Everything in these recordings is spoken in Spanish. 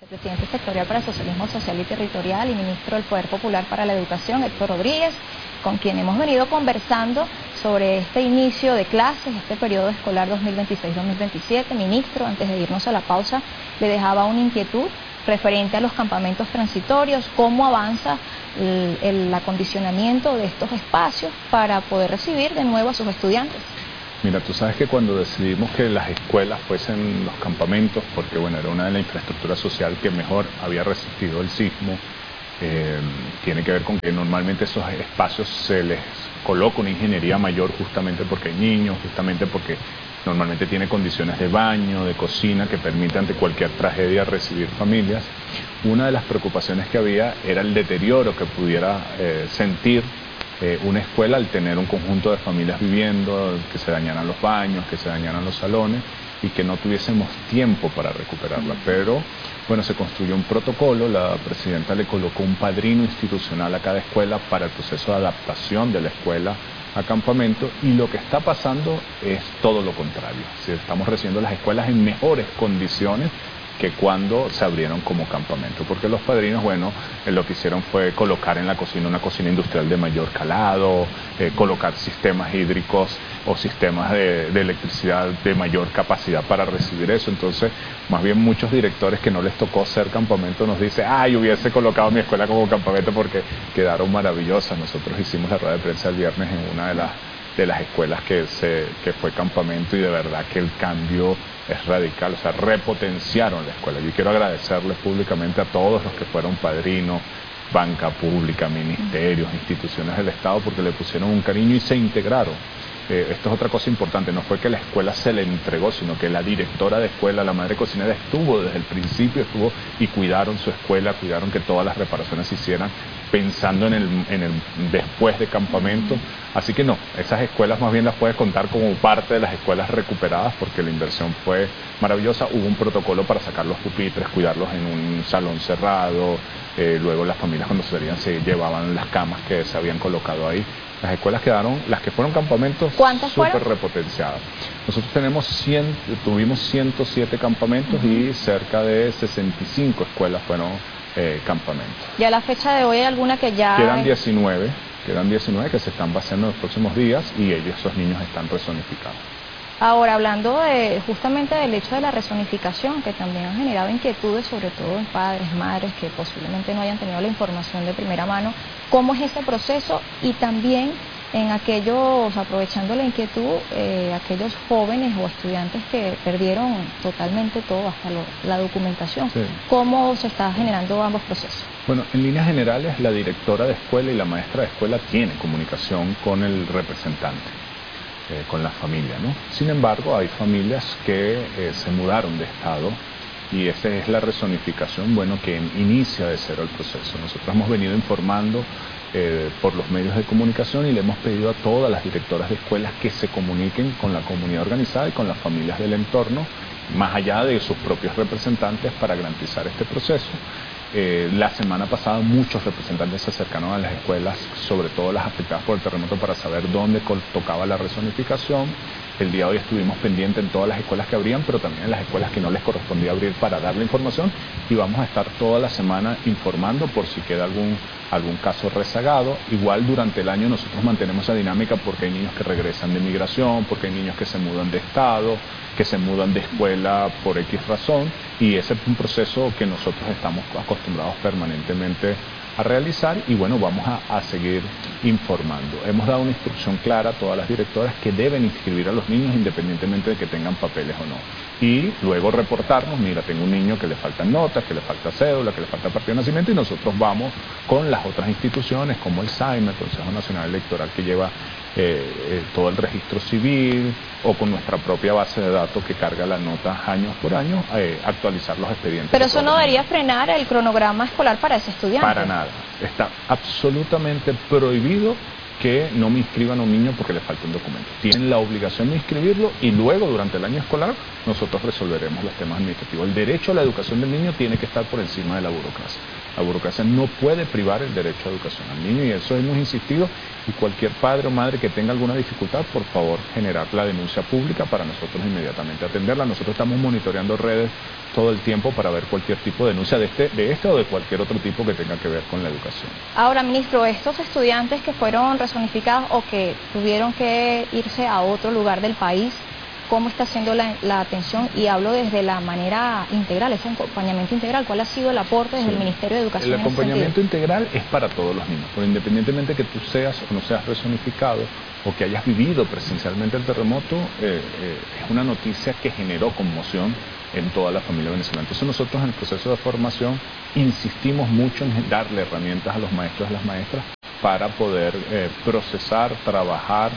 Presidente sectorial para el Socialismo Social y Territorial y ministro del Poder Popular para la Educación, Héctor Rodríguez, con quien hemos venido conversando sobre este inicio de clases, este periodo escolar 2026-2027. Ministro, antes de irnos a la pausa, le dejaba una inquietud referente a los campamentos transitorios, cómo avanza el acondicionamiento de estos espacios para poder recibir de nuevo a sus estudiantes. Mira, tú sabes que cuando decidimos que las escuelas fuesen los campamentos, porque bueno, era una de las infraestructuras social que mejor había resistido el sismo, tiene que ver con que normalmente esos espacios se les coloca una ingeniería mayor justamente porque hay niños, justamente porque normalmente tiene condiciones de baño, de cocina que permiten ante cualquier tragedia recibir familias. Una de las preocupaciones que había era el deterioro que pudiera sentir una escuela al tener un conjunto de familias viviendo, que se dañaran los baños, que se dañaran los salones y que no tuviésemos tiempo para recuperarla. Pero bueno, se construyó un protocolo, la presidenta le colocó un padrino institucional a cada escuela para el proceso de adaptación de la escuela a campamento, y lo que está pasando es todo lo contrario. Si estamos recibiendo las escuelas en mejores condiciones que cuando se abrieron como campamento, porque los padrinos, bueno, lo que hicieron fue colocar en la cocina una cocina industrial de mayor calado, colocar sistemas hídricos o sistemas de electricidad de mayor capacidad para recibir eso. Entonces, más bien muchos directores que no les tocó ser campamento nos dicen, ay, hubiese colocado mi escuela como campamento porque quedaron maravillosas. Nosotros hicimos la rueda de prensa el viernes en una de las escuelas que fue campamento, y de verdad que el cambio es radical, o sea, repotenciaron la escuela. Yo quiero agradecerles públicamente a todos los que fueron padrinos, banca pública, ministerios, instituciones del Estado, porque le pusieron un cariño y se integraron. Esto es otra cosa importante, no fue que la escuela se le entregó, sino que la directora de escuela, la madre cocinera, estuvo desde el principio, y cuidaron su escuela, cuidaron que todas las reparaciones se hicieran pensando en el después de campamento. Así que no, esas escuelas más bien las puedes contar como parte de las escuelas recuperadas, porque la inversión fue maravillosa. Hubo un protocolo para sacar los pupitres, cuidarlos en un salón cerrado, luego las familias cuando salían se llevaban las camas que se habían colocado ahí. Las escuelas quedaron, las que fueron campamentos, súper repotenciadas. Nosotros tuvimos 107 campamentos y cerca de 65 escuelas fueron campamentos. ¿Y a la fecha de hoy hay alguna que ya...? Quedan 19 que se están vaciando en los próximos días, y esos niños están rezonificados. Ahora, hablando justamente del hecho de la rezonificación, que también ha generado inquietudes, sobre todo en padres, madres, que posiblemente no hayan tenido la información de primera mano, ¿cómo es ese proceso? Y también en aquellos, aprovechando la inquietud, aquellos jóvenes o estudiantes que perdieron totalmente todo, hasta la documentación, sí. ¿Cómo se está generando ambos procesos? Bueno, en líneas generales, la directora de escuela y la maestra de escuela tiene comunicación con el representante, con la familia, ¿no? Sin embargo, hay familias que se mudaron de estado, y esa es la rezonificación, bueno, que inicia de cero el proceso. Nosotros hemos venido informando por los medios de comunicación, y le hemos pedido a todas las directoras de escuelas que se comuniquen con la comunidad organizada y con las familias del entorno, más allá de sus propios representantes, para garantizar este proceso. La semana pasada muchos representantes se acercaron a las escuelas, sobre todo las afectadas por el terremoto, para saber dónde tocaba la rezonificación. El día de hoy estuvimos pendientes en todas las escuelas que abrían, pero también en las escuelas que no les correspondía abrir, para dar la información, y vamos a estar toda la semana informando por si queda algún caso rezagado. Igual durante el año nosotros mantenemos esa dinámica, porque hay niños que regresan de migración, porque hay niños que se mudan de estado, que se mudan de escuela por X razón, y ese es un proceso que nosotros estamos acostumbrados permanentemente a realizar, y bueno, vamos a seguir informando. Hemos dado una instrucción clara a todas las directoras que deben inscribir a los niños independientemente de que tengan papeles o no, y luego reportarnos, mira, tengo un niño que le faltan notas, que le falta cédula, que le falta partido de nacimiento, y nosotros vamos con las otras instituciones como el SAIME, el Consejo Nacional Electoral, que lleva todo el registro civil, o con nuestra propia base de datos que carga las notas año por año, actualizar los expedientes. Pero eso no debería frenar el cronograma escolar para ese estudiante. Para nada. Está absolutamente prohibido que no me inscriban a un niño porque le falta un documento. Tienen la obligación de inscribirlo y luego, durante el año escolar, nosotros resolveremos los temas administrativos. El derecho a la educación del niño tiene que estar por encima de la burocracia. La burocracia no puede privar el derecho a educación al niño y eso hemos insistido, y cualquier padre o madre que tenga alguna dificultad, por favor, generar la denuncia pública para nosotros inmediatamente atenderla. Nosotros estamos monitoreando redes todo el tiempo para ver cualquier tipo de denuncia de este o de cualquier otro tipo que tenga que ver con la educación. Ahora, ministro, estos estudiantes que fueron rezonificados o que tuvieron que irse a otro lugar del país, ¿cómo está haciendo la atención? Y hablo desde la manera integral, ese acompañamiento integral. ¿Cuál ha sido el aporte desde el Ministerio de Educación? El acompañamiento integral es para todos los niños, pero independientemente que tú seas o no seas rezonificado o que hayas vivido presencialmente el terremoto, es una noticia que generó conmoción en toda la familia venezolana. Entonces nosotros en el proceso de formación insistimos mucho en darle herramientas a los maestros y a las maestras para poder procesar, trabajar,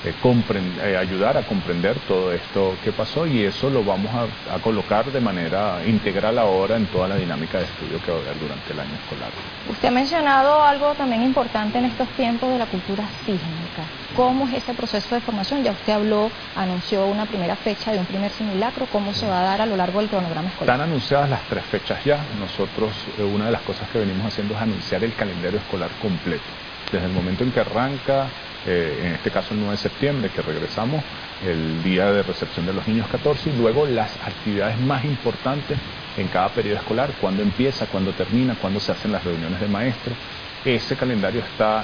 ayudar a comprender todo esto que pasó, y eso lo vamos a colocar de manera integral ahora en toda la dinámica de estudio que va a haber durante el año escolar. Usted ha mencionado algo también importante en estos tiempos de la cultura sísmica. ¿Cómo es ese proceso de formación? Ya usted anunció una primera fecha de un primer simulacro. ¿Cómo se va a dar a lo largo del cronograma escolar? Están anunciadas las 3 fechas ya. Nosotros, una de las cosas que venimos haciendo es anunciar el calendario escolar completo. Desde el momento en que arranca, en este caso el 9 de septiembre, que regresamos, el día de recepción de los niños 14, y luego las actividades más importantes en cada periodo escolar, cuándo empieza, cuándo termina, cuándo se hacen las reuniones de maestros. Ese calendario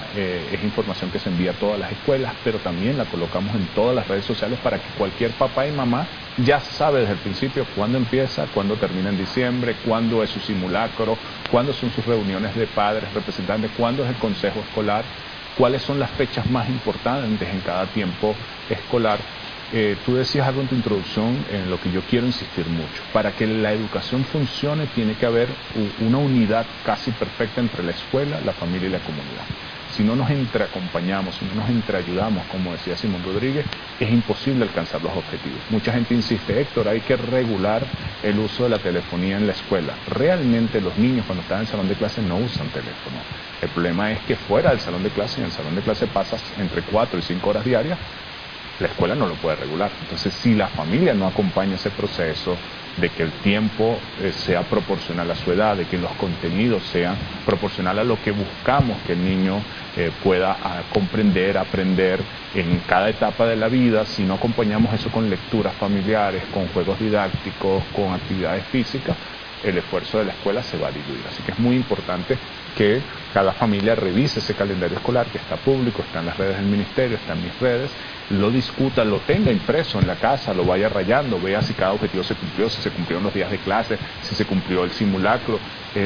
es información que se envía a todas las escuelas, pero también la colocamos en todas las redes sociales para que cualquier papá y mamá ya sabe desde el principio cuándo empieza, cuándo termina en diciembre, cuándo es su simulacro, cuándo son sus reuniones de padres, representantes, cuándo es el consejo escolar, cuáles son las fechas más importantes en cada tiempo escolar. Tú decías algo en tu introducción en lo que yo quiero insistir mucho. Para que la educación funcione tiene que haber una unidad casi perfecta entre la escuela, la familia y la comunidad. Si no nos entreacompañamos, si no nos entreayudamos, como decía Simón Rodríguez, es imposible alcanzar los objetivos. Mucha gente insiste, Héctor, hay que regular el uso de la telefonía en la escuela. Realmente los niños cuando están en el salón de clase no usan teléfono. El problema es que fuera del salón de clase, en el salón de clase pasas entre 4 y 5 horas diarias, la escuela no lo puede regular. Entonces, si la familia no acompaña ese proceso de que el tiempo sea proporcional a su edad, de que los contenidos sean proporcional a lo que buscamos que el niño pueda comprender, aprender en cada etapa de la vida, si no acompañamos eso con lecturas familiares, con juegos didácticos, con actividades físicas, el esfuerzo de la escuela se va a diluir. Así que es muy importante que cada familia revise ese calendario escolar que está público, está en las redes del ministerio, está en mis redes, lo discuta, lo tenga impreso en la casa, lo vaya rayando, vea si cada objetivo se cumplió, si se cumplieron los días de clase, si se cumplió el simulacro.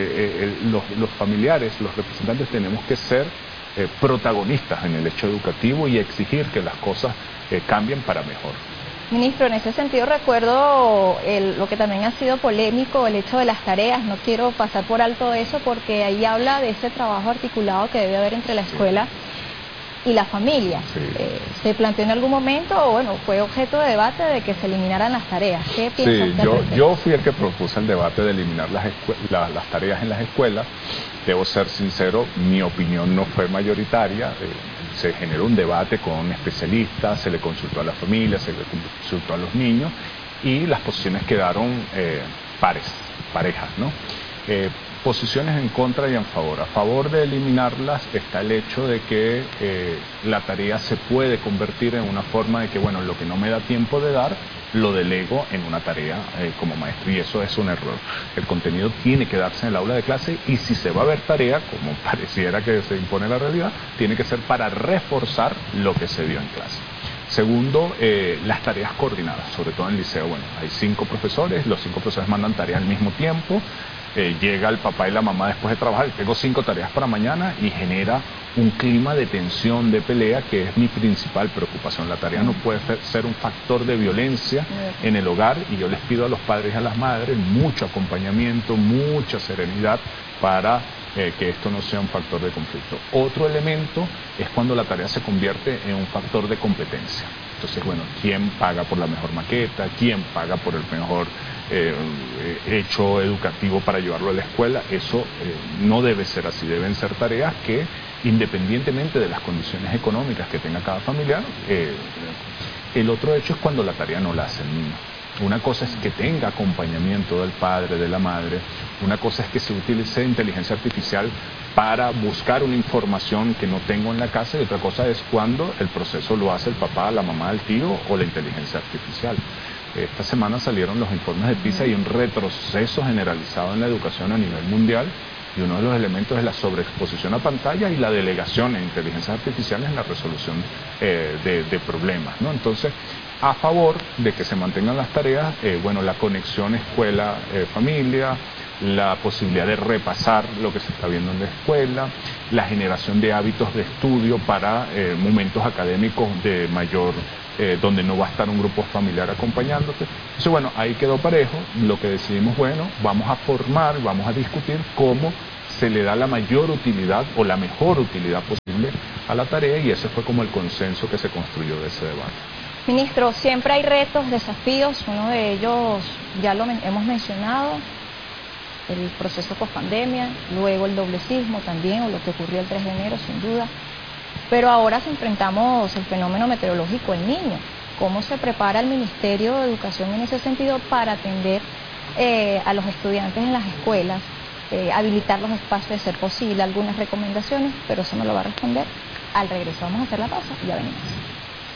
Los familiares, los representantes tenemos que ser protagonistas en el hecho educativo y exigir que las cosas cambien para mejor. Ministro, en ese sentido recuerdo lo que también ha sido polémico, el hecho de las tareas. No quiero pasar por alto eso porque ahí habla de ese trabajo articulado que debe haber entre la escuela y la familia. Sí. ¿Se planteó en algún momento o bueno, fue objeto de debate de que se eliminaran las tareas? ¿Qué piensa usted? Yo fui el que propuso el debate de eliminar las tareas en las escuelas. Debo ser sincero, mi opinión no fue mayoritaria. Se generó un debate con especialistas, se le consultó a la familia, se le consultó a los niños y las posiciones quedaron parejas, ¿no? Posiciones en contra y en favor. A favor de eliminarlas está el hecho de que la tarea se puede convertir en una forma de que, bueno, lo que no me da tiempo de dar, lo delego en una tarea como maestro, y eso es un error. El contenido tiene que darse en el aula de clase, y si se va a ver tarea, como pareciera que se impone la realidad, tiene que ser para reforzar lo que se dio en clase. Segundo, las tareas coordinadas, sobre todo en el liceo. Bueno, hay 5 profesores, los 5 profesores mandan tareas al mismo tiempo, llega el papá y la mamá después de trabajar, tengo 5 tareas para mañana, y genera un clima de tensión, de pelea, que es mi principal preocupación. La tarea no puede ser un factor de violencia en el hogar, y yo les pido a los padres y a las madres mucho acompañamiento, mucha serenidad para que esto no sea un factor de conflicto. Otro elemento es cuando la tarea se convierte en un factor de competencia. Entonces, bueno, ¿quién paga por la mejor maqueta? ¿Quién paga por el mejor hecho educativo para llevarlo a la escuela? Eso no debe ser así. Deben ser tareas que independientemente de las condiciones económicas que tenga cada familiar. El otro hecho es cuando la tarea no la hace el niño. Una cosa es que tenga acompañamiento del padre, de la madre, una cosa es que se utilice inteligencia artificial para buscar una información que no tengo en la casa, y otra cosa es cuando el proceso lo hace el papá, la mamá, el tío o la inteligencia artificial. Esta semana salieron los informes de PISA y un retroceso generalizado en la educación a nivel mundial, y uno de los elementos es la sobreexposición a pantalla y la delegación en inteligencias artificiales en la resolución de problemas, ¿no? Entonces, a favor de que se mantengan las tareas, bueno, la conexión escuela-familia, la posibilidad de repasar lo que se está viendo en la escuela, la generación de hábitos de estudio para momentos académicos de mayor, donde no va a estar un grupo familiar acompañándote. Entonces, bueno, ahí quedó parejo. Lo que decidimos, bueno, vamos a formar, vamos a discutir cómo se le da la mayor utilidad o la mejor utilidad posible a la tarea, y ese fue como el consenso que se construyó de ese debate. Ministro, siempre hay retos, desafíos, uno de ellos ya lo hemos mencionado, el proceso post-pandemia, luego el doble sismo también, o lo que ocurrió el 3 de enero, sin duda. Pero ahora enfrentamos el fenómeno meteorológico El Niño. ¿Cómo se prepara el Ministerio de Educación en ese sentido para atender a los estudiantes en las escuelas, habilitar los espacios de ser posible, algunas recomendaciones? Pero eso me lo va a responder al regreso. Vamos a hacer la pausa y ya venimos.